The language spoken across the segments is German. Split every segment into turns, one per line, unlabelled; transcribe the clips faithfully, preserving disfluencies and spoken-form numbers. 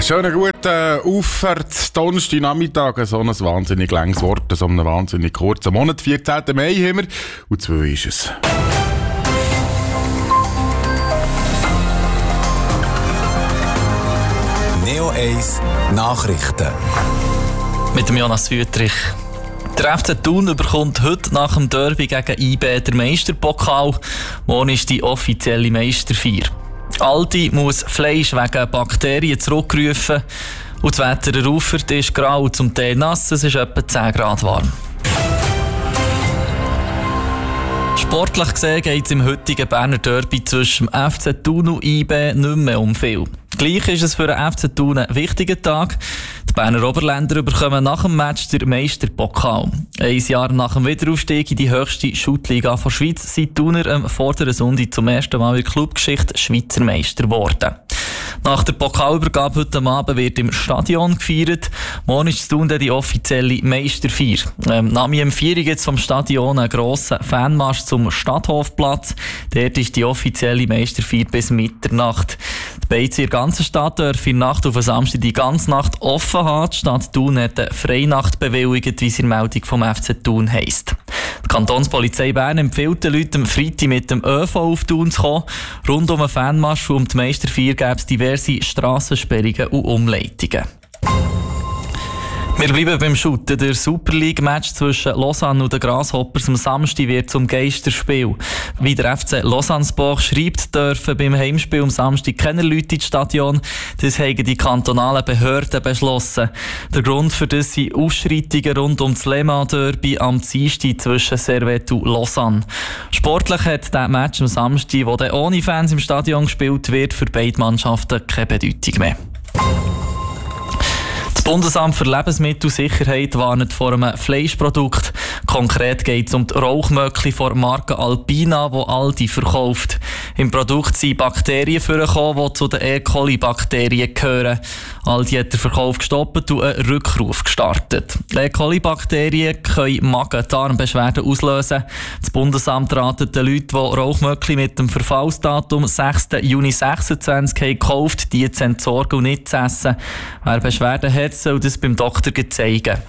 Schönen guten Auffahrt, Donnerstagnachmittag, so ein wahnsinnig langes Wort, so einen wahnsinnig kurzen Monat, vierzehnten Mai haben wir, und zwei ist es.
Neo eins Nachrichten.
Mit dem Jonas Wüttrich. Der F C Thun bekommt heute nach dem Derby gegen I B den Meisterpokal. Morgen ist die offizielle Meisterfeier. Aldi muss Fleisch wegen Bakterien zurückrufen. Und das Wetter erufert ist grau, zum Teil nass, es ist etwa zehn Grad warm. Sportlich gesehen geht es im heutigen Berner Derby zwischen F C Thun und I B nicht mehr um viel. Gleich ist es für den F C Thun ein wichtiger Tag. Die Berner Oberländer bekommen nach dem Match den Meisterpokal. Ein Jahr nach dem Wiederaufstieg in die höchste Schuttliga der Schweiz sind die Thuner am vorderen Sonntag zum ersten Mal in der Clubgeschichte Schweizer Meister geworden. Nach der Pokalübergabe heute Abend wird im Stadion gefeiert. Morgen ist Thun die offizielle Meisterfeier. Ähm, nach dem vier gibt es vom Stadion einen grossen Fanmarsch zum Stadthofplatz. Dort ist die offizielle Meisterfeier bis Mitternacht. Die Beizen in der ganzen Stadt dürfen in der Nacht auf den Samstag die ganze Nacht offen haben. Die Stadt Thun hat eine Freinacht bewilligt, wie es in der Meldung vom F C Thun heisst. Die Kantonspolizei Bern empfiehlt den Leuten, am Freitag mit dem ÖV auf Thun zu kommen. Rund um den Fanmarsch und um die Meisterfeier gäbe es diverse Strassensperrungen und Umleitungen. Wir bleiben beim Shooten. Der Super League-Match zwischen Lausanne und den Grasshoppers am Samstag wird zum Geisterspiel. Wie der F C Lausanne-Sport schreibt, dürfen beim Heimspiel am Samstag keine Leute ins Stadion. Das haben die kantonalen Behörden beschlossen. Der Grund für das sind Ausschreitungen rund um das Le Mans-Derby am Dienstag zwischen Servette und Lausanne. Sportlich hat der Match am Samstag, wo dann ohne Fans im Stadion gespielt wird, für beide Mannschaften keine Bedeutung mehr. Das Bundesamt für Lebensmittelsicherheit warnt vor einem Fleischprodukt. Konkret geht es um die Rauchmöckli von der Marke Alpina, die Aldi verkauft. Im Produkt sind Bakterien vorgekommen, die zu den E. coli-Bakterien gehören. Aldi hat den Verkauf gestoppt und einen Rückruf gestartet. E. coli-Bakterien können Magen-Darm-Beschwerden auslösen. Das Bundesamt ratet den Leuten, die Rauchmöckli mit dem Verfallsdatum sechsten Juni sechsundzwanzig haben gekauft, die zu entsorgen und nicht zu essen. Wer Beschwerden hat, soll das beim Doktor zeigen.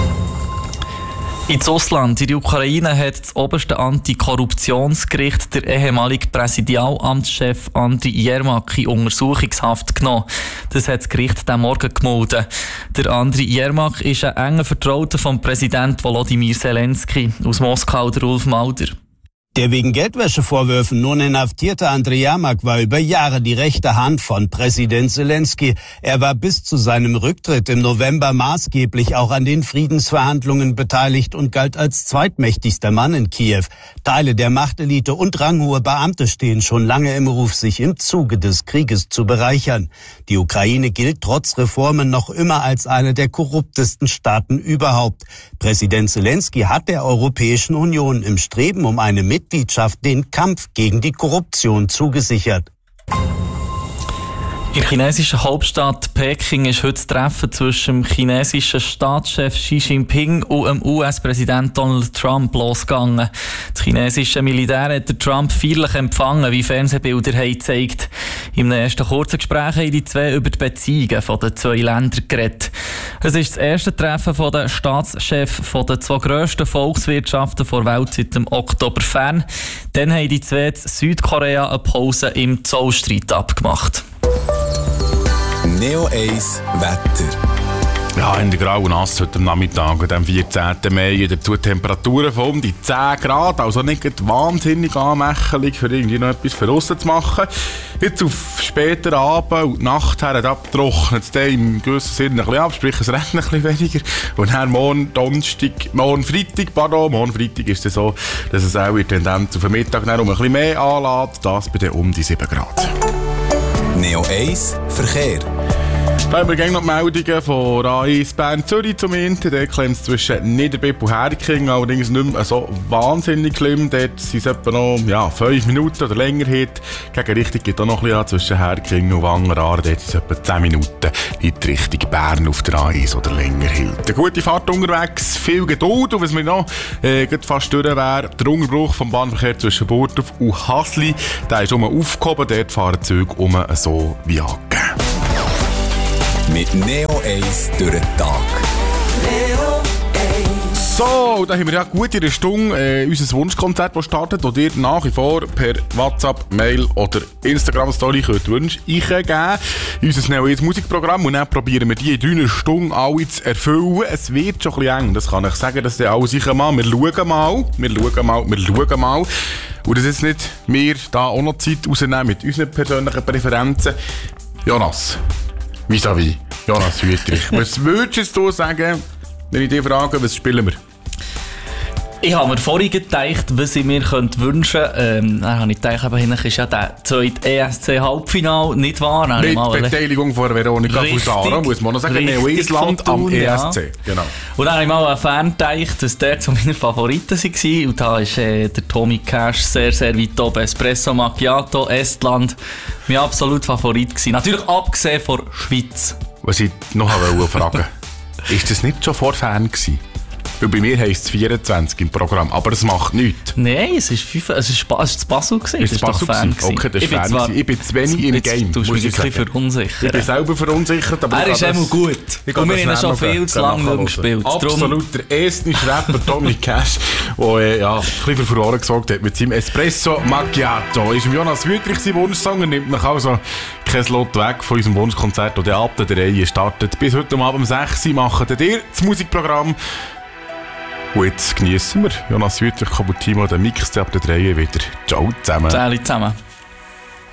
Ins Ausland, in der Ukraine, hat das oberste Antikorruptionsgericht der ehemalige Präsidialamtschef Andriy Yermak in Untersuchungshaft genommen. Das hat das Gericht diesen Morgen gemeldet. Der Andriy Yermak ist ein enger Vertrauter von Präsident Volodymyr Zelensky. Aus Moskau der Ulf Mauder.
Der wegen Geldwäschevorwürfen nun inhaftierte Andriy Yermak war über Jahre die rechte Hand von Präsident Zelensky. Er war bis zu seinem Rücktritt im November maßgeblich auch an den Friedensverhandlungen beteiligt und galt als zweitmächtigster Mann in Kiew. Teile der Machtelite und ranghohe Beamte stehen schon lange im Ruf, sich im Zuge des Krieges zu bereichern. Die Ukraine gilt trotz Reformen noch immer als eine der korruptesten Staaten überhaupt. Präsident Zelensky hat der Europäischen Union im Streben um eine Mitgliedschaft den Kampf gegen die Korruption zugesichert.
In der chinesischen Hauptstadt Peking ist heute das Treffen zwischen dem chinesischen Staatschef Xi Jinping und dem U S-Präsident Donald Trump losgegangen. Das chinesische Militär hat den Trump feierlich empfangen, wie Fernsehbilder haben gezeigt. Im ersten kurzen Gespräch haben die zwei über die Beziehungen der zwei Länder geredet. Es ist das erste Treffen der Staatschefs der zwei grössten Volkswirtschaften der Welt seit dem Oktober fern. Dann haben die zwei in Südkorea eine Pause im Zollstreit abgemacht.
Neo eins Wetter.
Ja, in der grauen Nass heute am Nachmittag, am vierzehnten Mai, dazu Temperaturen von um die zehn Grad, also nicht wahnsinnig anmächelig, für irgendwie noch etwas für draussen zu machen. Jetzt auf später Abend und Nacht her abtrocknet es dann im gewissen Sinne ein bisschen ab, sprich es regnet ein bisschen weniger. Und dann morgen Donnerstag, morgen Freitag, pardon, morgen Freitag ist es so, dass es auch in Tendenz auf den Mittag dann um ein bisschen mehr anlässt, das bei den um die sieben Grad.
Neo eins Verkehr.
Da haben wir gleich noch die Meldungen von A eins Bern-Zürich zum Inter. Dort klemmt es zwischen Niederbipp und Herking, allerdings nicht mehr so wahnsinnig schlimm. Dort sind es etwa noch ja, fünf Minuten oder länger hin. Gegen Richtung geht auch noch ein bisschen zwischen Herking und Wangerarn. Dort sind es etwa zehn Minuten in die Richtung Bern auf der A eins oder länger hin. Eine gute Fahrt unterwegs, viel Geduld. Und was mir noch äh, fast durch wäre, der Unterbruch vom Bahnverkehr zwischen Burgdorf und Hasli, der ist um aufgehoben. Dort fahren die Züge um so wie angegeben.
Mit Neo eins durch den Tag.
So, da haben wir ja gut in einer Stunde äh, unser Wunschkonzert, das startet, das ihr nach wie vor per WhatsApp, Mail oder Instagram-Story könnt Wünsche eingeben in unser neues Musikprogramm und dann probieren wir die in drei Stunden alle zu erfüllen. Es wird schon ein bisschen eng, das kann ich sagen, dass die alle sicher mal, wir schauen mal, wir schauen mal, wir schauen mal. Und das jetzt nicht wir da auch noch Zeit rausnehmen mit unseren persönlichen Präferenzen. Jonas, vis-à-vis, Jonas Wüttrich, was würdest du sagen, wenn ich dich frage, was spielen wir?
Ich habe mir vorhin gedacht, was ich mir könnte wünschen könnte. Ähm, dann habe ich gedacht, aber hinten ist ja der zweite E S C-Halbfinale, nicht wahr? Dann
Mit Beteiligung von Veronika Fusaro, muss man noch sagen, Neo-Island am E S C.
Ja.
Genau.
Und dann habe ich mal an Fan gedacht, dass der zu meinen Favoriten war. Und da ist äh, der Tommy Cash sehr, sehr weit oben. Espresso Macchiato, Estland, mein absoluter Favorit gewesen. Natürlich abgesehen von der Schweiz.
Was ich noch wollte fragen, ist das nicht schon vor Fan gewesen? Weil bei mir heisst es vierundzwanzig im Programm, aber das macht nichts.
Nein, es war es ist das Basel gewesen.
Ist das Basel gewesen? Okay, das ist Fan gewesen. Ich bin zu wenig im Game.
Du bist mich wirklich verunsichert.
Ich bin selber verunsichert, aber
er ist immer gut. Und wir haben schon viel zu lange nicht gespielt.
Absolut, der estnische Rapper Tommy Cash, der äh, ja, ein bisschen für Furore gesorgt hat mit seinem Espresso Macchiato. Ist Jonas Wüttrich sein Wunschsong und nimmt mich also kein Slot weg von unserem Wunschkonzert, das ab der Reihe startet. Bis heute Abend um sechs Uhr machen ihr das Musikprogramm. Und jetzt geniessen wir Jonas Wüttrich, Kabutimo, den Mix ab der Reihe wieder. Ciao zusammen.
Ciao zusammen.